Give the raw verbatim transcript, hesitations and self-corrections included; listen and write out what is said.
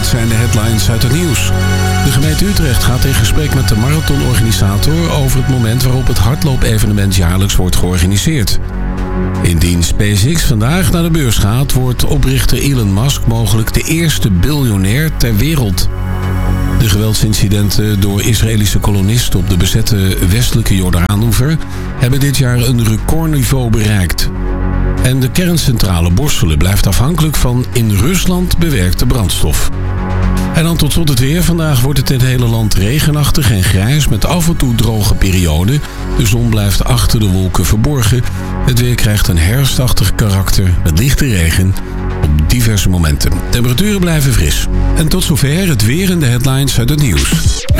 zijn de headlines uit het nieuws. De gemeente Utrecht gaat in gesprek met de marathonorganisator over het moment waarop het hardloopevenement jaarlijks wordt georganiseerd. Indien SpaceX vandaag naar de beurs gaat, wordt oprichter Elon Musk mogelijk de eerste biljonair ter wereld. De geweldsincidenten door Israëlische kolonisten op de bezette westelijke Jordaanoever hebben dit jaar een recordniveau bereikt. En de kerncentrale Borselen blijft afhankelijk van in Rusland bewerkte brandstof. En dan tot slot het weer. Vandaag wordt het in het hele land regenachtig en grijs met af en toe droge perioden. De zon blijft achter de wolken verborgen. Het weer krijgt een herfstachtig karakter met lichte regen op diverse momenten. Temperaturen blijven fris. En tot zover het weer en de headlines uit het nieuws.